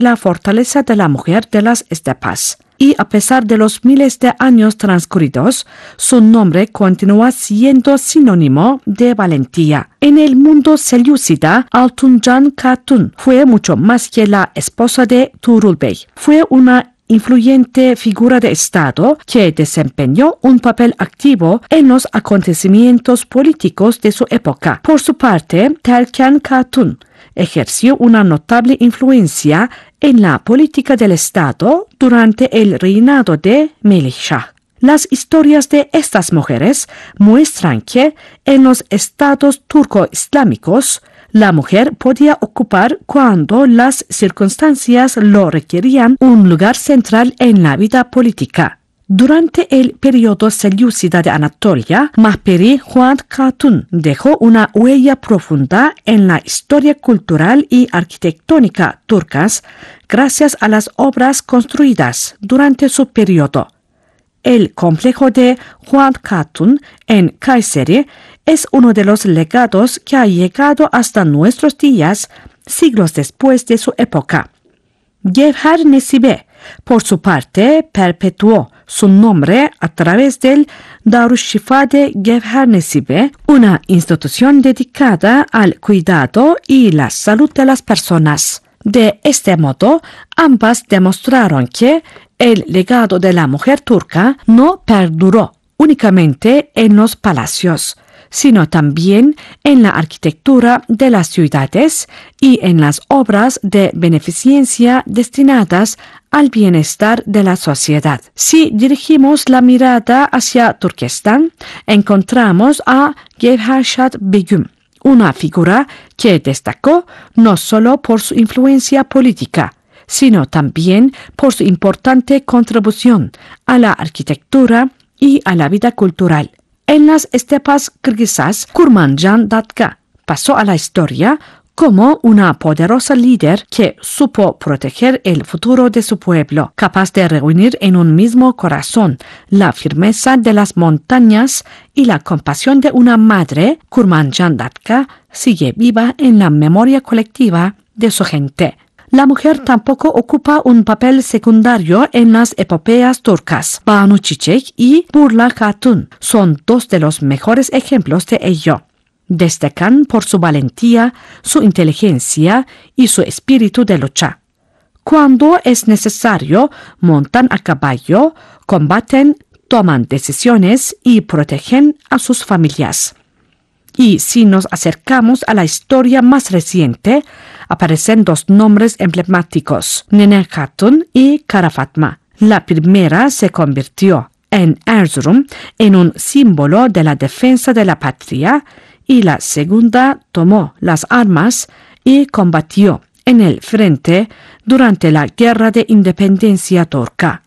la fortaleza de la mujer de las estepas. Y a pesar de los miles de años transcurridos, su nombre continúa siendo sinónimo de valentía. En el mundo selyúcida, Altunjan Khatun fue mucho más que la esposa de Tuğrul Bey. Fue una influyente figura de Estado que desempeñó un papel activo en los acontecimientos políticos de su época. Por su parte, Terkan Khatun ejerció una notable influencia en la política del Estado durante el reinado de Melik Shah. Las historias de estas mujeres muestran que en los estados turco-islámicos la mujer podía ocupar, cuando las circunstancias lo requerían, un lugar central en la vida política. Durante el periodo selyúcida de Anatolia, Mahperi Fuad Khatun dejó una huella profunda en la historia cultural y arquitectónica turcas gracias a las obras construidas durante su periodo. El complejo de Fuad Khatun en Kayseri es uno de los legados que ha llegado hasta nuestros días, siglos después de su época. Gevher Nesibe, por su parte, perpetuó su nombre a través del Darüşşifa de Gevher Nesibe, una institución dedicada al cuidado y la salud de las personas. De este modo, ambas demostraron que el legado de la mujer turca no perduró únicamente en los palacios, sino también en la arquitectura de las ciudades y en las obras de beneficencia destinadas al bienestar de la sociedad. Si dirigimos la mirada hacia Turquestán, encontramos a Gevherşad Begüm, una figura que destacó no solo por su influencia política, sino también por su importante contribución a la arquitectura y a la vida cultural. En las estepas kirguisas, Kurmanjan Datka pasó a la historia como una poderosa líder que supo proteger el futuro de su pueblo, capaz de reunir en un mismo corazón la firmeza de las montañas y la compasión de una madre. Kurmanjan Datka sigue viva en la memoria colectiva de su gente. La mujer tampoco ocupa un papel secundario en las epopeas turcas. Banu Çiçek y Burla Hatun son dos de los mejores ejemplos de ello. Destacan por su valentía, su inteligencia y su espíritu de lucha. Cuando es necesario, montan a caballo, combaten, toman decisiones y protegen a sus familias. Y si nos acercamos a la historia más reciente, aparecen dos nombres emblemáticos, Nene Hatun y Kara Fatma. La primera se convirtió en Erzurum en un símbolo de la defensa de la patria, y la segunda tomó las armas y combatió en el frente durante la Guerra de Independencia turca.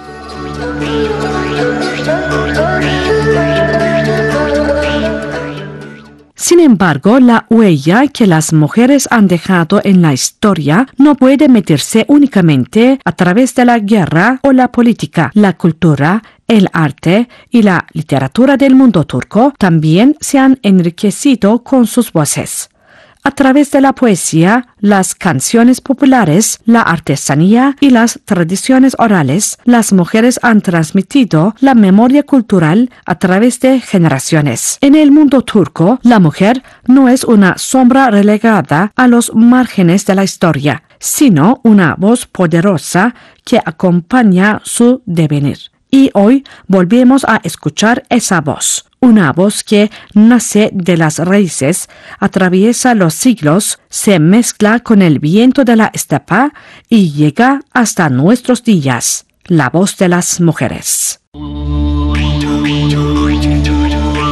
Sin embargo, la huella que las mujeres han dejado en la historia no puede medirse únicamente a través de la guerra o la política. La cultura, el arte y la literatura del mundo turco también se han enriquecido con sus voces. A través de la poesía, las canciones populares, la artesanía y las tradiciones orales, las mujeres han transmitido la memoria cultural a través de generaciones. En el mundo turco, la mujer no es una sombra relegada a los márgenes de la historia, sino una voz poderosa que acompaña su devenir. Y hoy volvemos a escuchar esa voz. Una voz que nace de las raíces, atraviesa los siglos, se mezcla con el viento de la estepa y llega hasta nuestros días. La voz de las mujeres.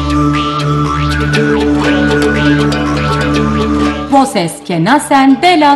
Voces que nacen de la